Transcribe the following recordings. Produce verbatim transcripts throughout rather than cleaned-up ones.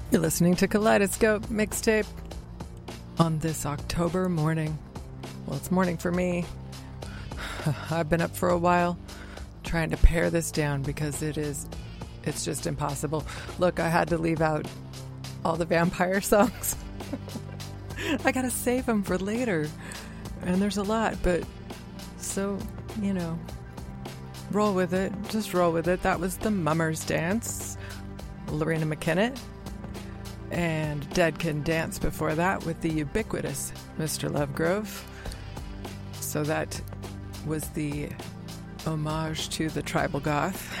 You're listening to Kaleidoscope Mixtape on this October morning. Well, it's morning for me. I've been up for a while trying to pare this down because it is, it's just impossible. Look, I had to leave out all the vampire songs. I gotta save them for later. And there's a lot, but so, you know, roll with it. Just roll with it. That was the Mummers Dance, Lorena McKennitt. And Dead Can Dance before that with the ubiquitous Mister Lovegrove. So that was the homage to the tribal goth.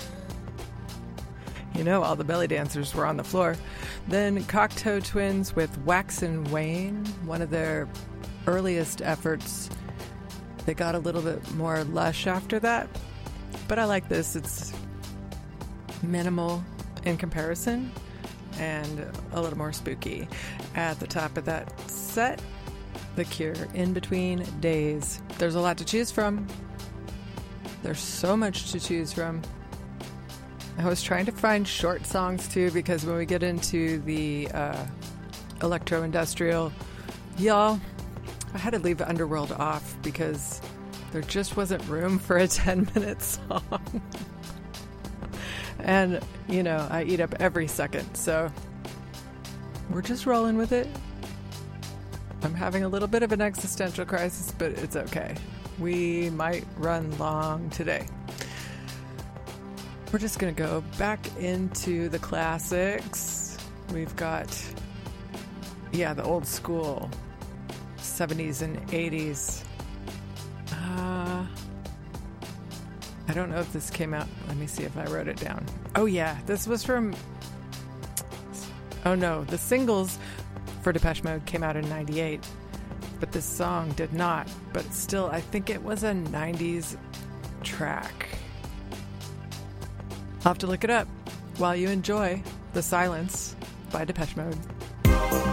You know, all the belly dancers were on the floor. Then Cocteau Twins with Wax and Wane, one of their earliest efforts. They got a little bit more lush after that. But I like this. It's minimal in comparison and a little more spooky. At the top of that set, The Cure, In Between Days. There's a lot to choose from. There's so much to choose from. I was trying to find short songs too, because when we get into the uh, electro-industrial, y'all, I had to leave Underworld off because there just wasn't room for a ten-minute song. And, you know, I eat up every second, so we're just rolling with it. I'm having a little bit of an existential crisis, but it's okay. We might run long today. We're just going to go back into the classics. We've got, yeah, the old school seventies and eighties. Uh... I don't know if this came out. Let me see if I wrote it down. Oh, yeah. This was from... Oh, no. The singles for Depeche Mode came out in ninety-eight. But this song did not. But still, I think it was a nineties track. I'll have to look it up while you enjoy The Silence by Depeche Mode.